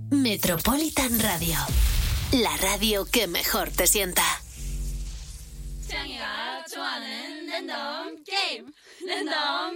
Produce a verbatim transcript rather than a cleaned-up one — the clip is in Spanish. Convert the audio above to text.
Metropolitan Radio, la radio que mejor te sienta. 태양이가 좋아하는 랜덤 게임 랜덤